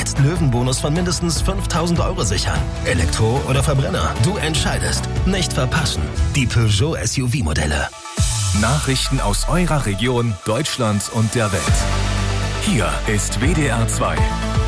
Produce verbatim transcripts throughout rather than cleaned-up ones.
Jetzt Löwenbonus von mindestens fünftausend Euro sichern. Elektro oder Verbrenner? Du entscheidest. Nicht verpassen. Die Peugeot S U V-Modelle. Nachrichten aus eurer Region, Deutschland und der Welt. Hier ist W D R zwei.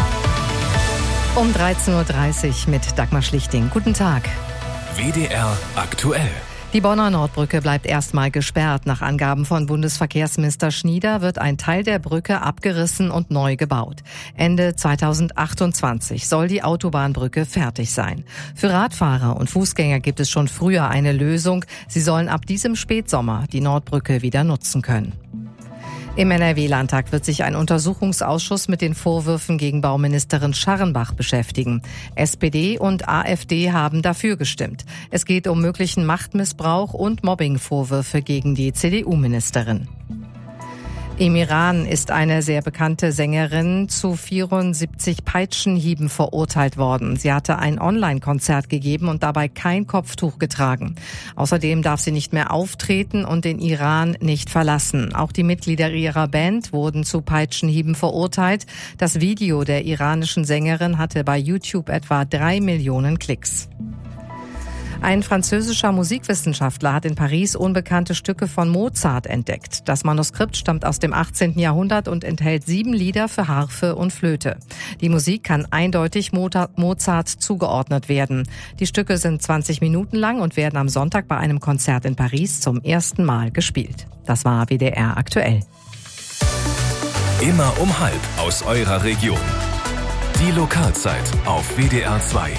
Um dreizehn Uhr dreißig mit Dagmar Schlichting. Guten Tag. W D R aktuell. Die Bonner Nordbrücke bleibt erstmal gesperrt. Nach Angaben von Bundesverkehrsminister Schnieder wird ein Teil der Brücke abgerissen und neu gebaut. Ende zweitausendachtundzwanzig soll die Autobahnbrücke fertig sein. Für Radfahrer und Fußgänger gibt es schon früher eine Lösung. Sie sollen ab diesem Spätsommer die Nordbrücke wieder nutzen können. Im N R W-Landtag wird sich ein Untersuchungsausschuss mit den Vorwürfen gegen Bauministerin Scharrenbach beschäftigen. S P D und A f D haben dafür gestimmt. Es geht um möglichen Machtmissbrauch und Mobbingvorwürfe gegen die C D U-Ministerin. Im Iran ist eine sehr bekannte Sängerin zu vierundsiebzig Peitschenhieben verurteilt worden. Sie hatte ein Online-Konzert gegeben und dabei kein Kopftuch getragen. Außerdem darf sie nicht mehr auftreten und den Iran nicht verlassen. Auch die Mitglieder ihrer Band wurden zu Peitschenhieben verurteilt. Das Video der iranischen Sängerin hatte bei YouTube etwa drei Millionen Klicks. Ein französischer Musikwissenschaftler hat in Paris unbekannte Stücke von Mozart entdeckt. Das Manuskript stammt aus dem achtzehnten Jahrhundert und enthält sieben Lieder für Harfe und Flöte. Die Musik kann eindeutig Mozart zugeordnet werden. Die Stücke sind zwanzig Minuten lang und werden am Sonntag bei einem Konzert in Paris zum ersten Mal gespielt. Das war W D R aktuell. Immer um halb aus eurer Region. Die Lokalzeit auf W D R zwei.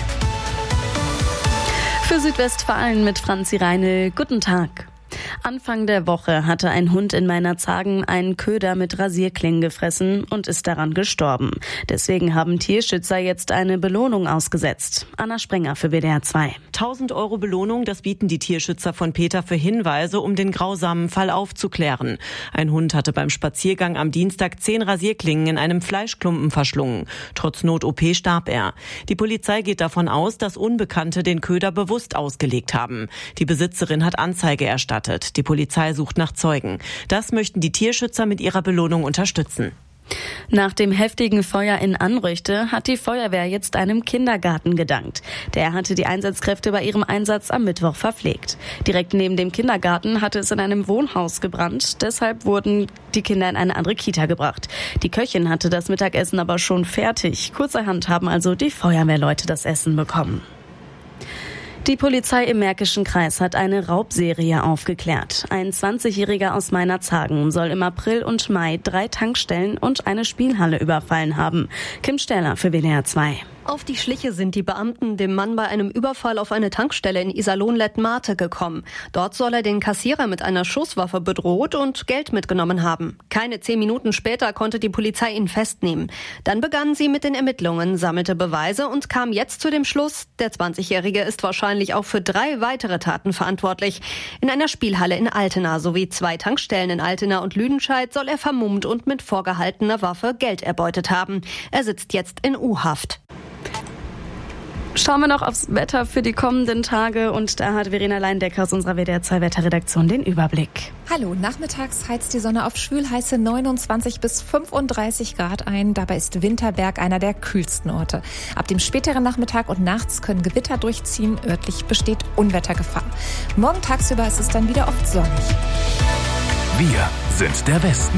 Für Südwestfalen mit Franzi Reinl. Guten Tag. Anfang der Woche hatte ein Hund in Meinerzhagen einen Köder mit Rasierklingen gefressen und ist daran gestorben. Deswegen haben Tierschützer jetzt eine Belohnung ausgesetzt. Anna Sprenger für W D R zwei. tausend Euro Belohnung, das bieten die Tierschützer von Peter für Hinweise, um den grausamen Fall aufzuklären. Ein Hund hatte beim Spaziergang am Dienstag zehn Rasierklingen in einem Fleischklumpen verschlungen. Trotz Not-O P starb er. Die Polizei geht davon aus, dass Unbekannte den Köder bewusst ausgelegt haben. Die Besitzerin hat Anzeige erstattet. Die Polizei sucht nach Zeugen. Das möchten die Tierschützer mit ihrer Belohnung unterstützen. Nach dem heftigen Feuer in Anrüchte hat die Feuerwehr jetzt einem Kindergarten gedankt. Der hatte die Einsatzkräfte bei ihrem Einsatz am Mittwoch verpflegt. Direkt neben dem Kindergarten hatte es in einem Wohnhaus gebrannt. Deshalb wurden die Kinder in eine andere Kita gebracht. Die Köchin hatte das Mittagessen aber schon fertig. Kurzerhand haben also die Feuerwehrleute das Essen bekommen. Die Polizei im Märkischen Kreis hat eine Raubserie aufgeklärt. Ein zwanzigjähriger aus Meinerzhagen soll im April und Mai drei Tankstellen und eine Spielhalle überfallen haben. Kim Steller für W D R zwei. Auf die Schliche sind die Beamten dem Mann bei einem Überfall auf eine Tankstelle in Iserlohn-Lettmate gekommen. Dort soll er den Kassierer mit einer Schusswaffe bedroht und Geld mitgenommen haben. Keine zehn Minuten später konnte die Polizei ihn festnehmen. Dann begannen sie mit den Ermittlungen, sammelte Beweise und kam jetzt zu dem Schluss, der zwanzigjährige ist wahrscheinlich auch für drei weitere Taten verantwortlich. In einer Spielhalle in Altena sowie zwei Tankstellen in Altena und Lüdenscheid soll er vermummt und mit vorgehaltener Waffe Geld erbeutet haben. Er sitzt jetzt in U-Haft. Schauen wir noch aufs Wetter für die kommenden Tage und da hat Verena Leindecker aus unserer W D R zwei Wetterredaktion den Überblick. Hallo, nachmittags heizt die Sonne auf schwülheiße neunundzwanzig bis fünfunddreißig Grad ein. Dabei ist Winterberg einer der kühlsten Orte. Ab dem späteren Nachmittag und nachts können Gewitter durchziehen. Örtlich besteht Unwettergefahr. Morgen tagsüber ist es dann wieder oft sonnig. Wir sind der Westen.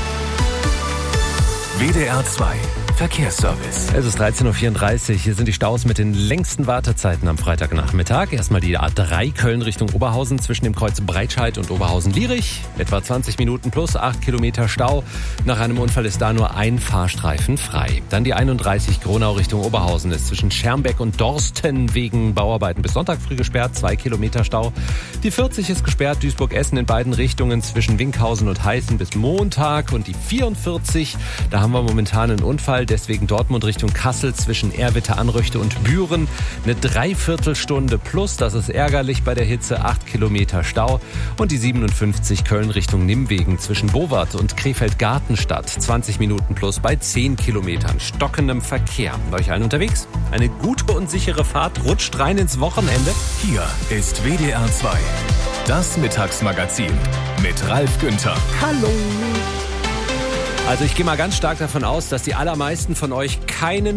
W D R zwei Verkehrsservice. Es ist dreizehn Uhr vierunddreißig. Hier sind die Staus mit den längsten Wartezeiten am Freitagnachmittag. Erstmal die A drei Köln Richtung Oberhausen zwischen dem Kreuz Breitscheid und Oberhausen-Lierich. Etwa zwanzig Minuten plus acht Kilometer Stau. Nach einem Unfall ist da nur ein Fahrstreifen frei. Dann die einunddreißig Gronau Richtung Oberhausen ist zwischen Schermbeck und Dorsten wegen Bauarbeiten bis Sonntag früh gesperrt. zwei Kilometer Stau. Die vierzig ist gesperrt. Duisburg-Essen in beiden Richtungen zwischen Winkhausen und Heißen bis Montag. Und die vierundvierzig, da haben wir momentan einen Unfall. Deswegen Dortmund Richtung Kassel zwischen Erwitte, Anrüchte und Büren. Eine Dreiviertelstunde plus, das ist ärgerlich bei der Hitze, acht Kilometer Stau. Und die siebenundfünfzig Köln Richtung Nimwegen zwischen Bowart und Krefeld-Gartenstadt. zwanzig Minuten plus bei zehn Kilometern stockendem Verkehr. Euch allen unterwegs? Eine gute und sichere Fahrt, rutscht rein ins Wochenende. Hier ist W D R zwei. Das Mittagsmagazin mit Ralf Günther. Hallo. Also ich gehe mal ganz stark davon aus, dass die allermeisten von euch keinen